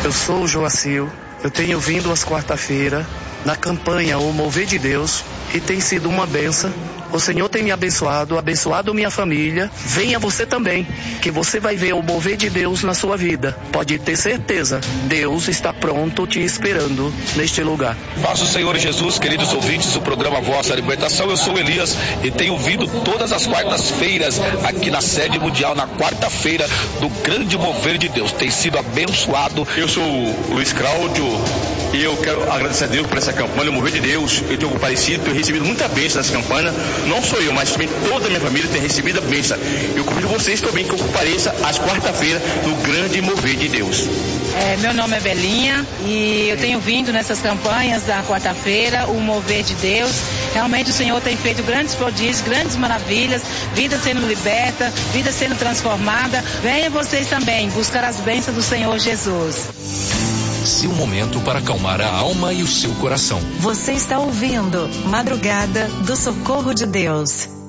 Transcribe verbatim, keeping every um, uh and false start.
Eu sou o Joacil, eu tenho vindo às quarta-feiras na campanha O Mover de Deus e tem sido uma benção. O Senhor tem me abençoado, abençoado minha família. Venha você também, que você vai ver o mover de Deus na sua vida. Pode ter certeza, Deus está pronto te esperando neste lugar. Paz do Senhor Jesus, queridos ouvintes do programa Vossa Libertação, eu sou Elias e tenho vindo todas as quartas-feiras aqui na sede mundial, na quarta-feira do grande mover de Deus. Tem sido abençoado. Eu sou o Luiz Cláudio e eu quero agradecer a Deus por essa campanha, o mover de Deus. Eu tenho comparecido, tenho recebido muita bênção nessa campanha. Não sou eu, mas também toda a minha família tem recebido a bênção. Eu convido vocês também que eu compareça às quarta-feiras no grande mover de Deus. É, meu nome é Belinha e eu tenho vindo nessas campanhas da quarta-feira, o mover de Deus. Realmente o Senhor tem feito grandes prodígios, grandes maravilhas, vida sendo liberta, vida sendo transformada. Venham vocês também buscar as bênçãos do Senhor Jesus. Seu momento para acalmar a alma e o seu coração. Você está ouvindo Madrugada do Socorro de Deus.